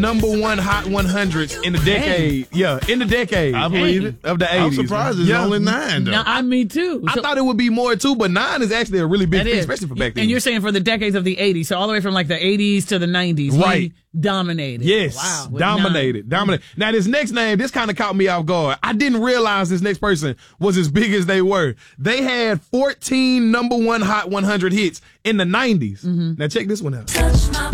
number one Hot 100s in the decade. Yeah, in the decade. I believe it. Of the 80s. I'm surprised it's only 9, though. No, me too. I thought it would be more, too, but 9 is actually a really big thing, is. especially for back then. And you're saying for the decades of the 80s, so all the way from like the 80s to the 90s. Right. We dominated. Yes. Wow. With Dominated. 9. Dominated. Now, this next name, this kind of caught me off guard. I didn't realize this next person was as big as they were. They had 14 number one Hot 100 hits in the 90s. Now, check this one out.